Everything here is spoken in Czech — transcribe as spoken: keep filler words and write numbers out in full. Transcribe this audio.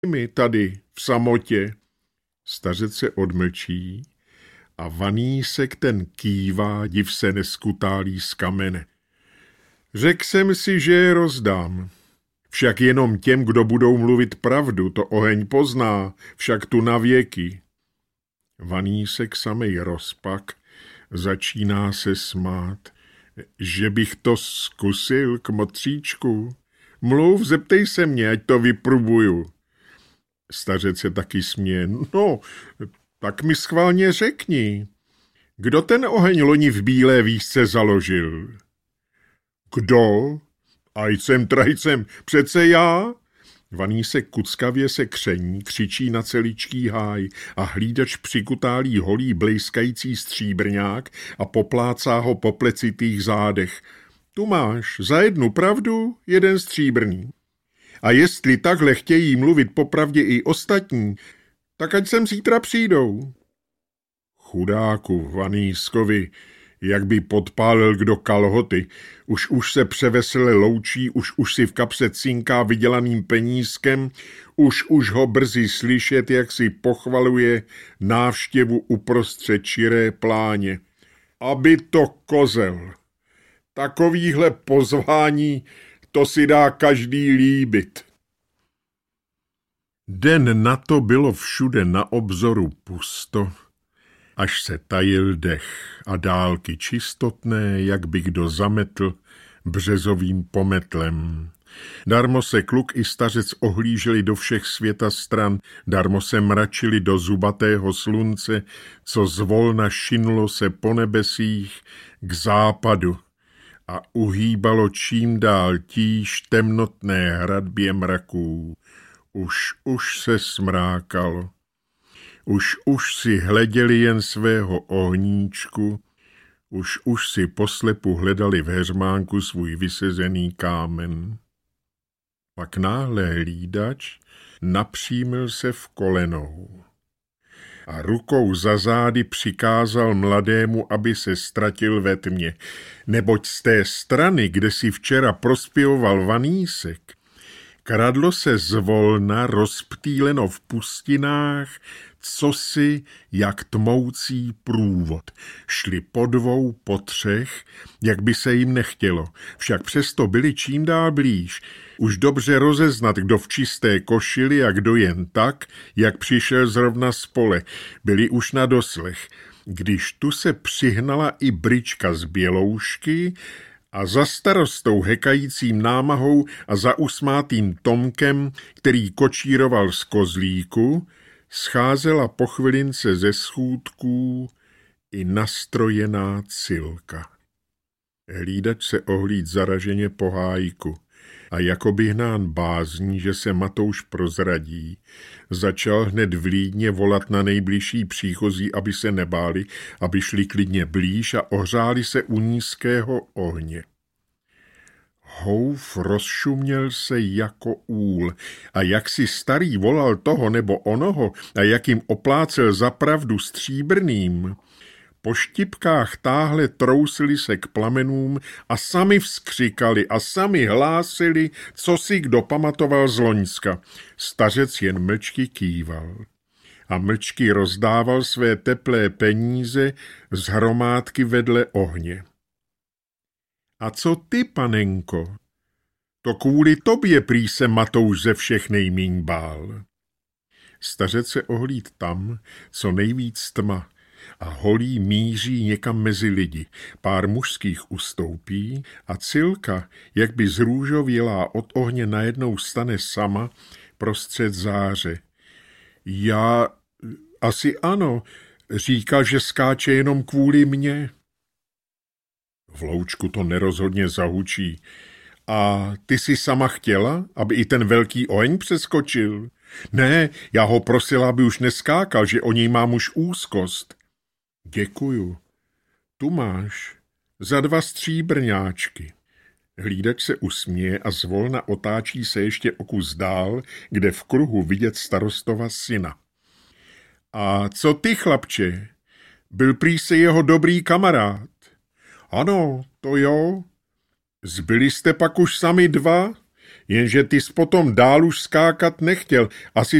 mi tady v samotě. Stařec se odmlčí a Vanísek ten kývá, div se neskutálí z kamene. Řekl jsem si, že je rozdám. Však jenom těm, kdo budou mluvit pravdu, to oheň pozná, však tu na věky. Vanísek samej rozpak začíná se smát. Že bych to zkusil, kmotříčku. Mluv, zeptej se mě, ať to vyprubuju. Stařec se taky směje. No, tak mi schválně řekni. Kdo ten oheň loni v Bílé výšce založil? Kdo? Ajcem trajcem, přece já? Vanísek kuckavě se kření, křičí na celičký háj a hlídač přikutálí holý blejskající stříbrňák a poplácá ho po plecitých zádech. Tu máš, za jednu pravdu, jeden stříbrný. A jestli takhle chtějí mluvit popravdě i ostatní, tak ať sem zítra přijdou. Chudáku Vanískovi, jak by podpálil kdo kalhoty, už už se převesele loučí, už už si v kapse cinká vydělaným penízkem, už už ho brzy slyšet, jak si pochvaluje návštěvu uprostřed čiré pláně. Aby to kozel. Takovýhle pozvání, to si dá každý líbit. Den na to bylo všude na obzoru pusto, až se tajil dech a dálky čistotné, jak by kdo zametl březovým pometlem. Darmo se kluk i stařec ohlíželi do všech světa stran, darmo se mračili do zubatého slunce, co zvolna šinulo se po nebesích k západu a uhýbalo čím dál tíž temnotné hradbě mraků. Už, už se smrákalo. Už už si hleděli jen svého ohníčku, už už si poslepu hledali v heřmánku svůj vysezený kámen. Pak náhle hlídač napřímil se v kolenou a rukou za zády přikázal mladému, aby se ztratil ve tmě, neboť z té strany, kde si včera prospěvoval Vanísek, kradlo se zvolna rozptýleno v pustinách, cosi jak tmoucí průvod. Šli po dvou, po třech, jak by se jim nechtělo, však přesto byli čím dál blíž. Už dobře rozeznat, kdo v čisté košili a kdo jen tak, jak přišel zrovna z pole. Byli už na doslech, když tu se přihnala i Bryčka z Běloušky a za starostou hekajícím námahou a za usmátým Tomkem, který kočíroval z kozlíku, scházela po chvilince ze schůdků i nastrojená Cilka. Hlídač se ohlíd zaraženě po hájku a jakoby hnán bázní, že se Matouš prozradí, začal hned vlídně volat na nejbližší příchozí, aby se nebáli, aby šli klidně blíž a ohřáli se u nízkého ohně. Houf rozšuměl se jako úl a jak si starý volal toho nebo onoho a jak jim oplácel za pravdu stříbrným, po štipkách táhle trousili se k plamenům a sami vzkřikali a sami hlásili, co si kdo pamatoval z loňska. Stařec jen mlčky kýval a mlčky rozdával své teplé peníze z hromádky vedle ohně. A co ty, panenko? To kvůli tobě prý se Matouš ze všech nejmíň bál. Stařec se ohlíd tam, co nejvíc tma, a holí míří někam mezi lidi. Pár mužských ustoupí a Cilka, jak by zrůžovělá od ohně najednou stane sama prostřed záře. Já asi ano, říkal, že skáče jenom kvůli mně. V loučku to nerozhodně zahučí. A ty jsi sama chtěla, aby i ten velký oheň přeskočil? Ne, já ho prosila, aby už neskákal, že o něj mám už úzkost. Děkuju. Tu máš. Za dva stříbrňáčky. Hlídač se usměje a zvolna otáčí se ještě o kus dál, kde v kruhu vidět starostova syna. A co ty, chlapče? Byl prý se jeho dobrý kamarád. Ano, to jo. Zbyli jste pak už sami dva? jenže ty jsi potom dál už skákat nechtěl. Asi